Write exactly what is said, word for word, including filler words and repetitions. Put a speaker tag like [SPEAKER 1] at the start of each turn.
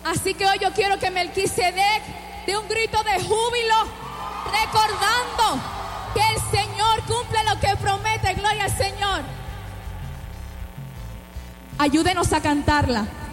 [SPEAKER 1] Así que hoy yo quiero que Melquisedec dé un grito de júbilo, recordando que el Señor cumple lo que promete. Gloria al Señor. Ayúdenos a cantarla.